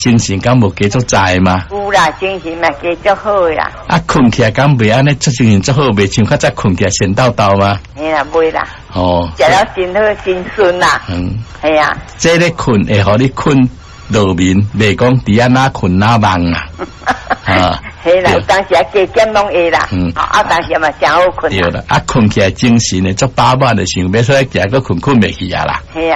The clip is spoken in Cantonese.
精神敢无加足在嘛？ 有啦，精神嘛加足好啦。 啊，困起来敢袂安尼，精神足好，袂像较早困起来神叨叨嘛？ 嘿啦，袂啦。 哦， 食了真好，真顺啦。系啊。 这咧困会互你困落眠，袂讲伫安哪困哪梦啊。啊， 系啦，有当时啊加减拢会啦。啊，当时嘛真好困。 对啦，啊困起来精神诶足饱满诶，想要出来行，佫困袂去啊啦。 系啊。